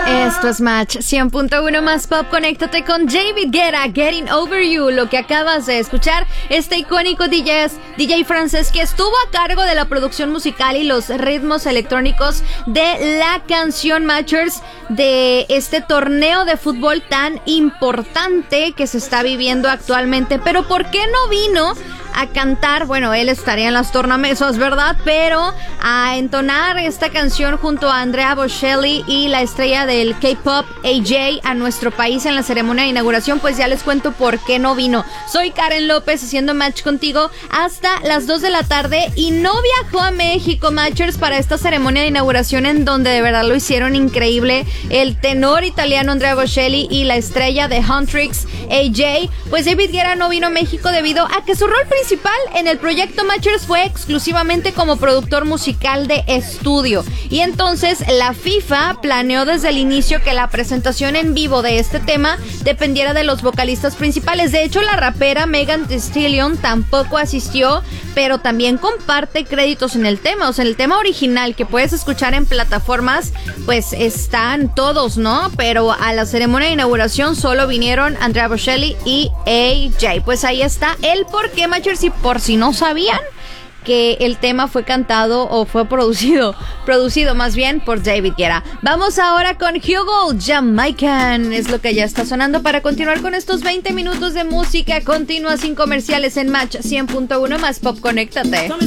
Esto es Match 100.1 más pop. Conéctate con David Guetta, Getting Over You. Lo que acabas de escuchar, este icónico DJ francés que estuvo a cargo de la producción musical y los ritmos electrónicos de la canción Matchers de este torneo de fútbol tan importante que se está viviendo actualmente. Pero ¿por qué no vino a cantar? Bueno, él estaría en las tornamesas, ¿verdad? Pero a entonar esta canción junto a Andrea Bocelli y la estrella del K-pop AJ a nuestro país en la ceremonia de inauguración, pues ya les cuento por qué no vino. Soy Karen López haciendo Match contigo hasta las 2 de la tarde y no viajó a México Matchers para esta ceremonia de inauguración, en donde de verdad lo hicieron increíble el tenor italiano Andrea Bocelli y la estrella de Huntrix AJ. Pues David Guetta no vino a México debido a que su rol principal en el proyecto Matchers fue exclusivamente como productor musical de estudio, y entonces la FIFA planeó desde el inicio que la presentación en vivo de este tema dependiera de los vocalistas principales. De hecho, la rapera Megan Thee Stallion tampoco asistió, pero también comparte créditos en el tema. O sea, en el tema original que puedes escuchar en plataformas, pues están todos, ¿no? Pero a la ceremonia de inauguración solo vinieron Andrea Bocelli y AJ. Pues ahí está el por qué, Matchers, y por si no sabían que el tema fue cantado o fue producido más bien por David Guetta. Vamos ahora con Hugo, Jamaican. Es lo que ya está sonando para continuar con estos 20 minutos de música continua sin comerciales en Match 100.1 más pop. Conéctate.